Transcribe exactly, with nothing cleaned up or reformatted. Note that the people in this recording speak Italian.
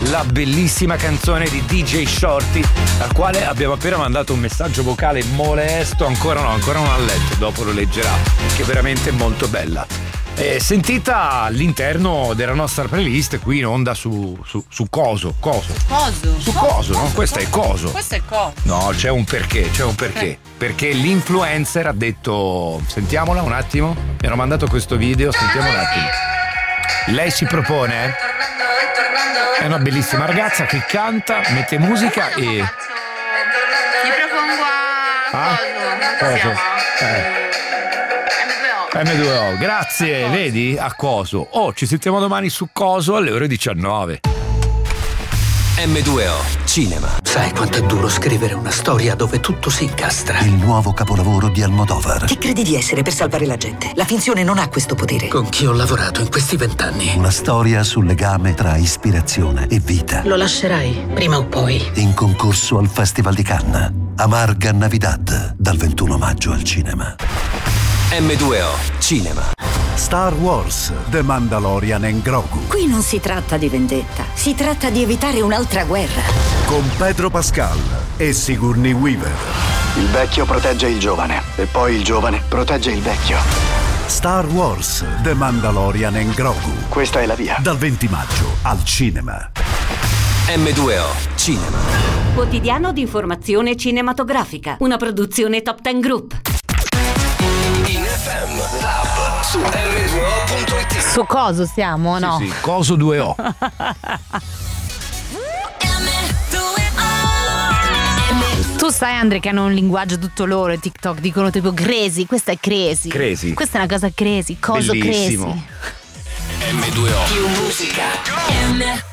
la bellissima canzone di D J Shorty, al quale abbiamo appena mandato un messaggio vocale molesto. Ancora no, ancora non ha letto, dopo lo leggerà, che è veramente molto bella. Eh, sentita all'interno della nostra playlist qui in onda su, su, su Coso. Coso. Coso. Su Coso, no? Questo è Coso. Questo è Coso. No, c'è un perché, c'è un perché. Eh. Perché l'influencer ha detto. Sentiamola un attimo. Mi hanno mandato questo video, sentiamo un attimo. Lei si propone, eh? È una bellissima ragazza che canta, mette musica e. Gli propongo a Ah? Coso. Coso. Eh. M due O, grazie, Coso. Vedi? A Coso. Oh, ci sentiamo domani su Coso alle ore diciannove. M due O Cinema. Sai quanto è duro scrivere una storia dove tutto si incastra? Il nuovo capolavoro di Almodovar. Chi credi di essere per salvare la gente? La finzione non ha questo potere. Con chi ho lavorato in questi vent'anni? Una storia sul legame tra ispirazione e vita. Lo lascerai, prima o poi. In concorso al Festival di Cannes. Amarga Navidad, dal ventuno maggio al cinema. M due O Cinema. Star Wars, The Mandalorian and Grogu. Qui non si tratta di vendetta, si tratta di evitare un'altra guerra. Con Pedro Pascal e Sigourney Weaver. Il vecchio protegge il giovane e poi il giovane protegge il vecchio. Star Wars, The Mandalorian and Grogu. Questa è la via. Dal venti maggio al cinema. M due O Cinema. Quotidiano di informazione cinematografica. Una produzione Top Ten Group. In F M Lab su erre due o punto it. Su Coso siamo, no? Sì, sì, Coso due O. Tu sai, Andre, che hanno un linguaggio tutto loro e TikTok dicono tipo crazy, questa è crazy. Crazy. Questa è una cosa crazy, coso Bellissimo. crazy. M due O Più musica. M